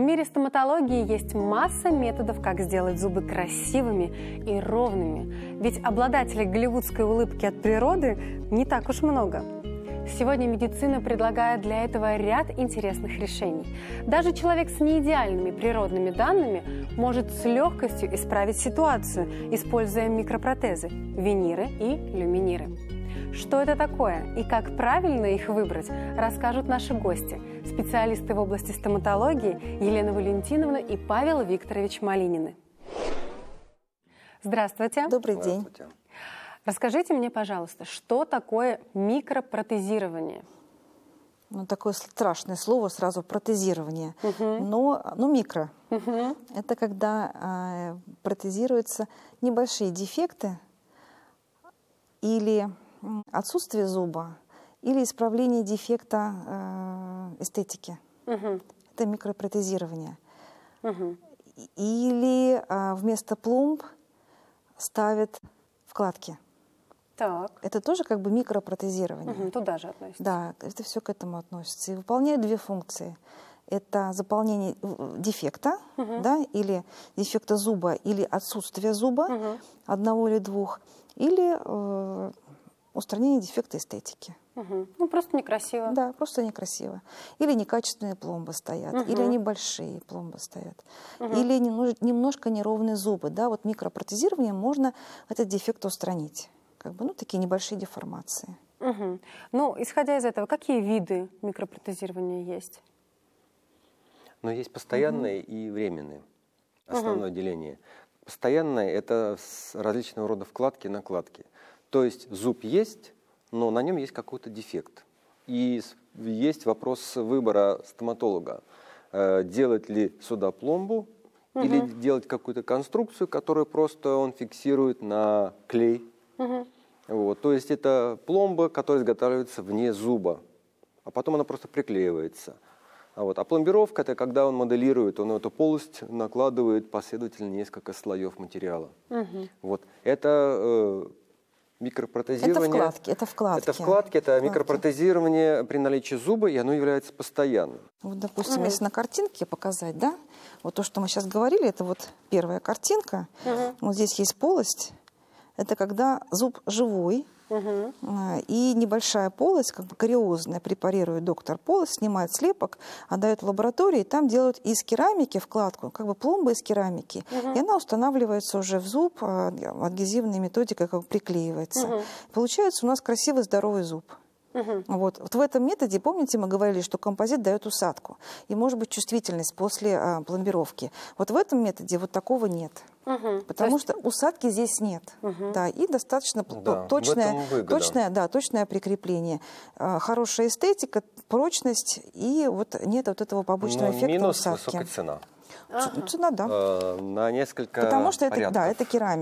мире стоматологии есть масса методов, как сделать зубы красивыми и ровными. Ведь обладателей голливудской улыбки от природы не так уж много. Сегодня медицина предлагает для этого ряд интересных решений. Даже человек с неидеальными природными данными может с легкостью исправить ситуацию, используя микропротезы, виниры и люминиры. Что это такое и как правильно их выбрать, расскажут наши гости, специалисты в области стоматологии Елена Валентиновна и Павел Викторович Малинины. Здравствуйте. Добрый день. Расскажите мне, пожалуйста, что такое микропротезирование? Ну, такое страшное слово сразу протезирование. Но микро. Это когда протезируются небольшие дефекты или отсутствие зуба, или исправление дефекта эстетики. Это микропротезирование. Или вместо пломб ставят вкладки. Так. Это тоже как бы микропротезирование. Туда же относится. Да, это все к этому относится. И выполняют две функции. Это заполнение дефекта, да, или дефекта зуба, или отсутствие зуба, одного или двух, или устранение дефекта эстетики. Ну, просто некрасиво. Да, просто некрасиво. Или некачественные пломбы стоят, или они большие пломбы стоят, или немножко неровные зубы. Да, вот микропротезированием можно этот дефект устранить. Как бы, ну, такие небольшие деформации. Ну, исходя из этого, какие виды микропротезирования есть? Но есть постоянные и временные. Основное деление. Постоянное – это различного рода вкладки-накладки. То есть зуб есть, но на нем есть какой-то дефект. И есть вопрос выбора стоматолога. Делать ли сюда пломбу или делать какую-то конструкцию, которую просто он фиксирует на клей. Вот. То есть это пломба, которая изготавливается вне зуба, а потом она просто приклеивается. А пломбировка – это когда он моделирует, он эту полость накладывает последовательно несколько слоев материала. Вот. Это микропротезирование. Это вкладки. Это микропротезирование при наличии зуба, и оно является постоянным. Вот, допустим, если на картинке показать, да, вот то, что мы сейчас говорили, это вот первая картинка. Вот здесь есть полость. Это когда зуб живой, и небольшая полость, как бы кариозная, препарирует доктор полость, снимает слепок, отдает в лабораторию, и там делают из керамики вкладку, как бы пломба из керамики. И она устанавливается уже в зуб, адгезивной методикой как бы приклеивается. Получается у нас красивый здоровый зуб. Вот в этом методе, помните, мы говорили, что композит дает усадку и может быть чувствительность после пломбировки. Вот в этом методе вот такого нет. Потому что усадки здесь нет. Да, и достаточно точное прикрепление. Хорошая эстетика, прочность, и вот нет вот этого побочного эффекта минус усадки. Высокая цена. Цена, да. На несколько Потому что порядков. это керамика.